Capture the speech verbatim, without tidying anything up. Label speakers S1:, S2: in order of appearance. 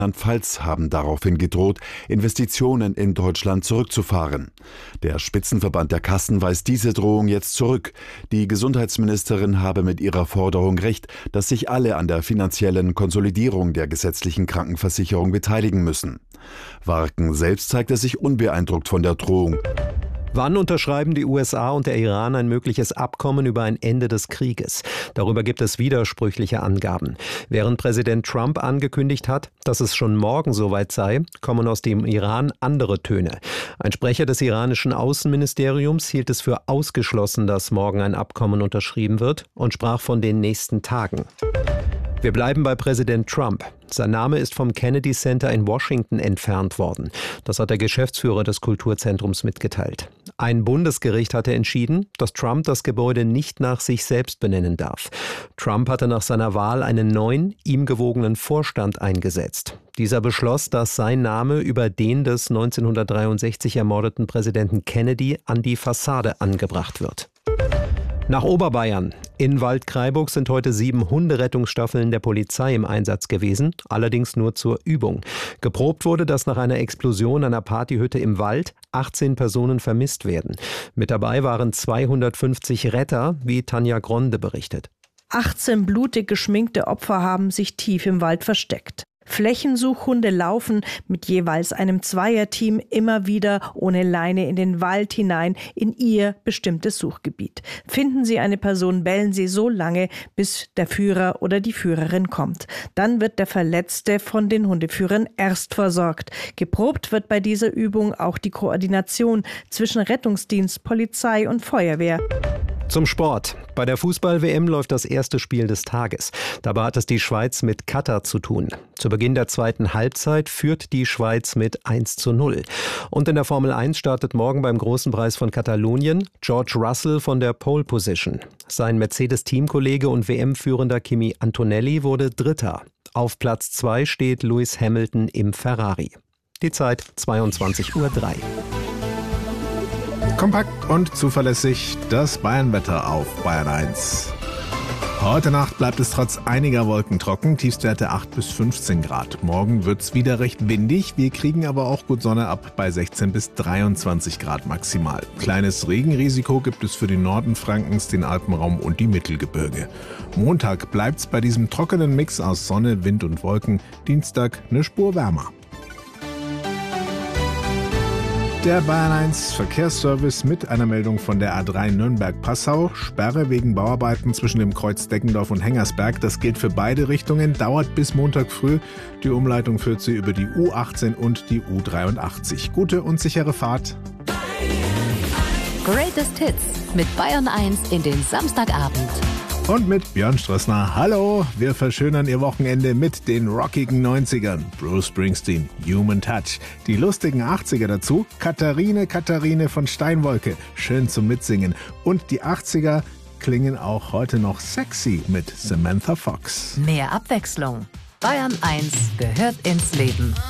S1: Rheinland-Pfalz haben daraufhin gedroht, Investitionen in Deutschland zurückzufahren. Der Spitzenverband der Kassen weist diese Drohung jetzt zurück. Die Gesundheitsministerin habe mit ihrer Forderung recht, dass sich alle an der finanziellen Konsolidierung der gesetzlichen Krankenversicherung beteiligen müssen. Warken selbst zeigte sich unbeeindruckt von der Drohung.
S2: Wann unterschreiben die U S A und der Iran ein mögliches Abkommen über ein Ende des Krieges? Darüber gibt es widersprüchliche Angaben. Während Präsident Trump angekündigt hat, dass es schon morgen soweit sei, kommen aus dem Iran andere Töne. Ein Sprecher des iranischen Außenministeriums hielt es für ausgeschlossen, dass morgen ein Abkommen unterschrieben wird und sprach von den nächsten Tagen. Wir bleiben bei Präsident Trump. Sein Name ist vom Kennedy Center in Washington entfernt worden. Das hat der Geschäftsführer des Kulturzentrums mitgeteilt. Ein Bundesgericht hatte entschieden, dass Trump das Gebäude nicht nach sich selbst benennen darf. Trump hatte nach seiner Wahl einen neuen, ihm gewogenen Vorstand eingesetzt. Dieser beschloss, dass sein Name über den des neunzehnhundertdreiundsechzig ermordeten Präsidenten Kennedy an die Fassade angebracht wird. Nach Oberbayern. In Waldkraiburg sind heute sieben Hunderettungsstaffeln der Polizei im Einsatz gewesen, allerdings nur zur Übung. Geprobt wurde, dass nach einer Explosion einer Partyhütte im Wald achtzehn Personen vermisst werden. Mit dabei waren zweihundertfünfzig Retter, wie Tanja Gronde berichtet.
S3: achtzehn blutig geschminkte Opfer haben sich tief im Wald versteckt. Flächensuchhunde laufen mit jeweils einem Zweierteam immer wieder ohne Leine in den Wald hinein in ihr bestimmtes Suchgebiet. Finden sie eine Person, bellen sie so lange, bis der Führer oder die Führerin kommt. Dann wird der Verletzte von den Hundeführern erst versorgt. Geprobt wird bei dieser Übung auch die Koordination zwischen Rettungsdienst, Polizei und Feuerwehr.
S2: Zum Sport. Bei der Fußball-W M läuft das erste Spiel des Tages. Dabei hat es die Schweiz mit Katar zu tun. Zu Beginn der zweiten Halbzeit führt die Schweiz mit eins zu null. Und in der Formel eins startet morgen beim Großen Preis von Katalonien George Russell von der Pole Position. Sein Mercedes-Teamkollege und W M-Führender Kimi Antonelli wurde Dritter. Auf Platz zwei steht Lewis Hamilton im Ferrari. Die Zeit zweiundzwanzig Uhr drei.
S4: Kompakt und zuverlässig das Bayernwetter auf Bayern eins. Heute Nacht bleibt es trotz einiger Wolken trocken, Tiefstwerte acht bis fünfzehn Grad. Morgen wird's wieder recht windig, wir kriegen aber auch gut Sonne ab bei sechzehn bis dreiundzwanzig Grad maximal. Kleines Regenrisiko gibt es für den Norden Frankens, den Alpenraum und die Mittelgebirge. Montag bleibt's bei diesem trockenen Mix aus Sonne, Wind und Wolken, Dienstag eine Spur wärmer. Der Bayern eins Verkehrsservice mit einer Meldung von der A drei Nürnberg-Passau. Sperre wegen Bauarbeiten zwischen dem Kreuz Deggendorf und Hengersberg. Das gilt für beide Richtungen, dauert bis Montag früh. Die Umleitung führt sie über die U achtzehn und die U dreiundachtzig. Gute und sichere Fahrt.
S5: Greatest Hits mit Bayern eins in den Samstagabend.
S4: Und mit Björn Strössner. Hallo, wir verschönern Ihr Wochenende mit den rockigen neunzigern. Bruce Springsteen, Human Touch. Die lustigen achtziger dazu, Katharine, Katharine von Steinwolke. Schön zum Mitsingen. Und die achtziger klingen auch heute noch sexy mit Samantha Fox.
S5: Mehr Abwechslung. Bayern eins gehört ins Leben.